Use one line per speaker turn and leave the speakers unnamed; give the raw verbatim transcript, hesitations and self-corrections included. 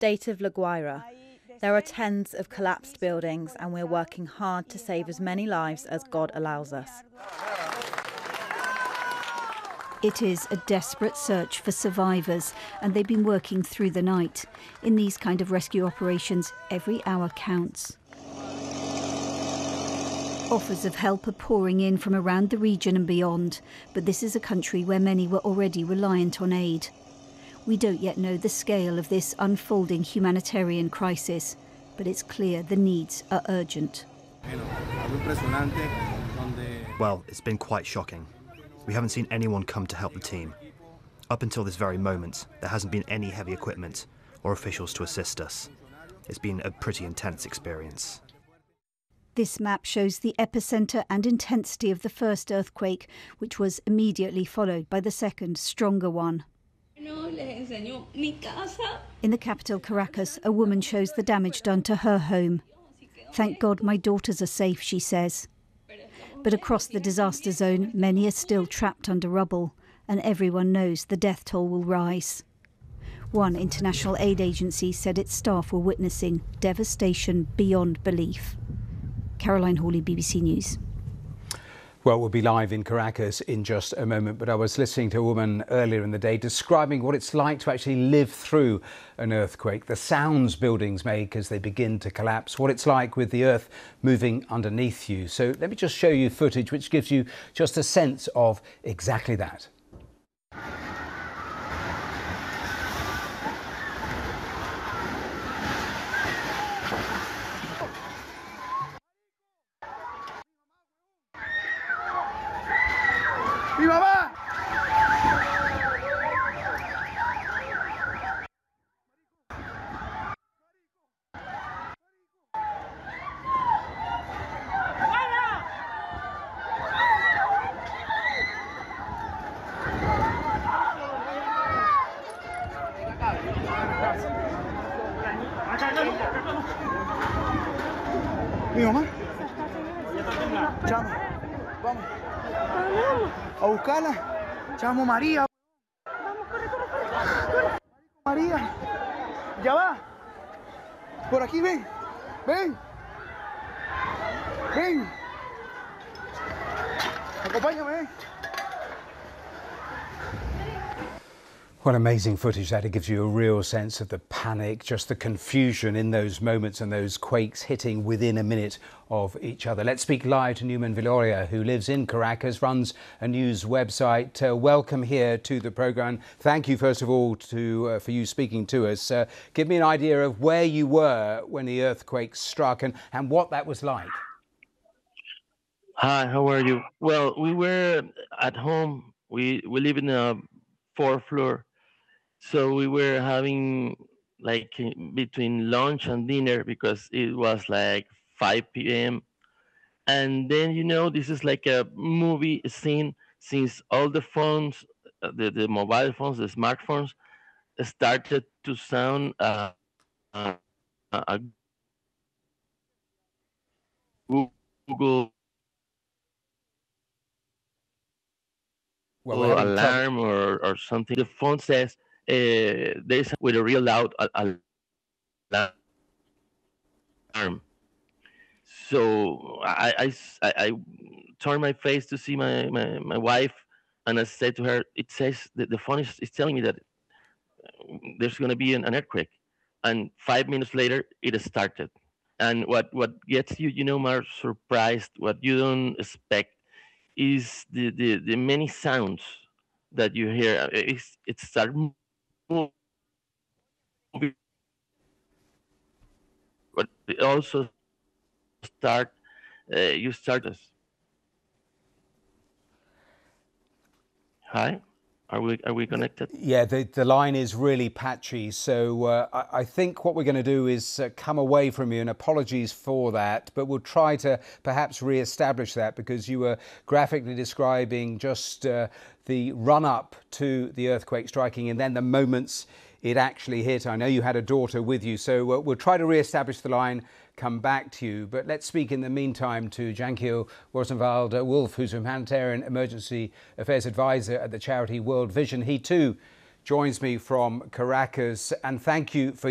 state of La Guaira. There are tens of collapsed buildings, and we're working hard to save as many lives as God allows us.
It is a desperate search for survivors, and they've been working through the night. In these kind of rescue operations, every hour counts. Offers of help are pouring in from around the region and beyond, but this is a country where many were already reliant on aid. We don't yet know the scale of this unfolding humanitarian crisis, but it's clear the needs are urgent.
Well, it's been quite shocking. We haven't seen anyone come to help the team. Up until this very moment, there hasn't been any heavy equipment or officials to assist us. It's been a pretty intense experience.
This map shows the epicentre and intensity of the first earthquake, which was immediately followed by the second, stronger one. In the capital, Caracas, a woman shows the damage done to her home. "Thank God my daughters are safe," she says. But across the disaster zone, many are still trapped under rubble, and everyone knows the death toll will rise. One international aid agency said its staff were witnessing devastation beyond belief. Caroline Hawley, B B C News.
Well, we'll be live in Caracas in just a moment, but I was listening to a woman earlier in the day describing what it's like to actually live through an earthquake, the sounds buildings make as they begin to collapse, what it's like with the earth moving underneath you. So let me just show you footage which gives you just a sense of exactly that.
¡Mi mamá! ¿Mi mamá? Chamo, vamos. A buscarla. Chamo María. Vamos, corre, corre, corre. María. Ya va. Por aquí, ven. Ven. Ven. Acompáñame, ven.
What amazing footage that. It gives you a real sense of the panic, just the confusion in those moments and those quakes hitting within a minute of each other. Let's speak live to Newman Villoria, who lives in Caracas, runs a news website. Uh, welcome here to the programme. Thank you, first of all, to, uh, for you speaking to us. Uh, give me an idea of where you were when the earthquake struck and, and what that was like.
Hi, how are you? Well, we were at home. We, we live in a fourth floor. So we were having like between lunch and dinner because it was like five p m And then, you know, this is like a movie scene since all the phones, the, the mobile phones, the smartphones started to sound uh, uh, a Google well, alarm or, or something. The phone says, Uh, there's with a real loud alarm. So I, I, I, I turned my face to see my, my, my wife, and I said to her, it says that the phone is, is telling me that there's going to be an, an earthquake. And five minutes later, it started. And what, what gets you, you know, more surprised, what you don't expect, is the, the, the many sounds that you hear. It's, it started but it also start uh, you start us. Hi, are we are we connected?
Yeah, the, the line is really patchy, so uh, I, I think what we're going to do is uh, come away from you, and apologies for that, but we'll try to perhaps re-establish that, because you were graphically describing just uh, the run-up to the earthquake striking and then the moments it actually hit. I know you had a daughter with you, so uh, we'll try to re-establish the line, come back to you. But let's speak in the meantime to Jankiel Rosenwald-Wolf, who's a humanitarian emergency affairs advisor at the charity World Vision. He too joins me from Caracas, and thank you for